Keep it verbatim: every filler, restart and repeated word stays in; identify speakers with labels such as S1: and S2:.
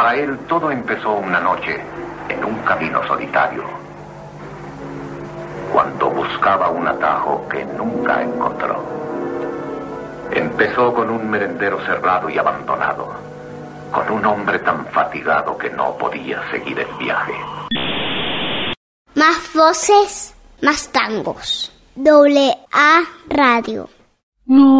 S1: para él todo empezó una noche en un camino solitario, cuando buscaba un atajo que nunca encontró. Empezó con un merendero cerrado y abandonado, con un hombre tan fatigado que no podía seguir el viaje.
S2: Más voces, más tangos. Doble A Radio.
S3: No.